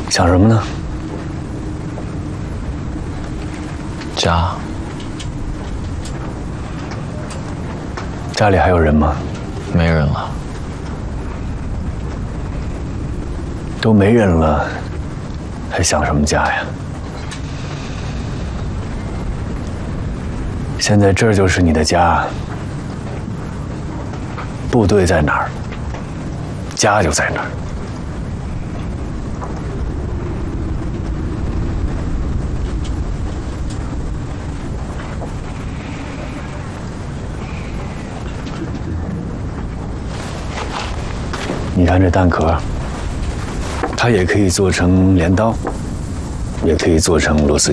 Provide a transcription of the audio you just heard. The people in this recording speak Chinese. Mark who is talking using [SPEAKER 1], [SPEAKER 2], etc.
[SPEAKER 1] 想什么呢？
[SPEAKER 2] 家。
[SPEAKER 1] 家里还有人吗？
[SPEAKER 2] 没人了。
[SPEAKER 1] 都没人了，还想什么家呀？现在这儿就是你的家。部队在哪儿，家就在哪儿。你看这弹壳，它也可以做成镰刀，也可以做成螺丝